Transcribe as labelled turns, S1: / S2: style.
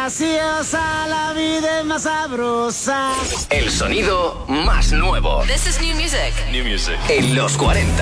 S1: graciosa, la vida es más sabrosa.
S2: El sonido más nuevo.
S3: This is new music.
S2: New music. En los 40.